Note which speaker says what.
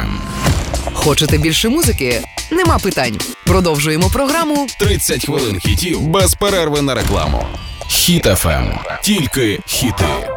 Speaker 1: ФМ.
Speaker 2: Хочете більше музики? Нема питань. Продовжуємо програму
Speaker 1: 30 хвилин хітів без перерви на рекламу. Хіт ФМ. Тільки хіти.